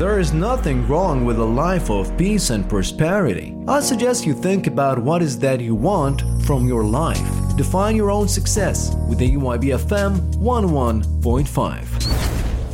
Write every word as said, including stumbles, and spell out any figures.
There is nothing wrong with a life of peace and prosperity. I suggest you think about what is that you want from your life. Define your own success with A Y B F M one oh one point five.